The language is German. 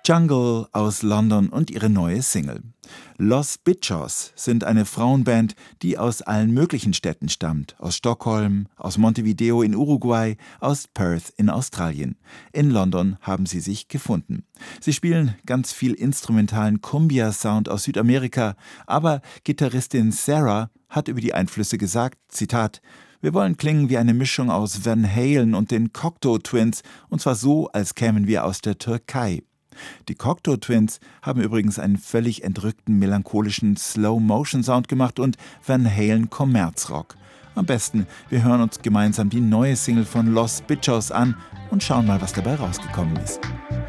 Jungle aus London und ihre neue Single. Los Bichos sind eine Frauenband, die aus allen möglichen Städten stammt. Aus Stockholm, aus Montevideo in Uruguay, aus Perth in Australien. In London haben sie sich gefunden. Sie spielen ganz viel instrumentalen Cumbia-Sound aus Südamerika, aber Gitarristin Sarah hat über die Einflüsse gesagt, Zitat, wir wollen klingen wie eine Mischung aus Van Halen und den Cocteau Twins, und zwar so, als kämen wir aus der Türkei. Die Cocteau Twins haben übrigens einen völlig entrückten, melancholischen Slow-Motion-Sound gemacht und Van Halen Kommerzrock. Am besten, wir hören uns gemeinsam die neue Single von Los Bichos an und schauen mal, was dabei rausgekommen ist.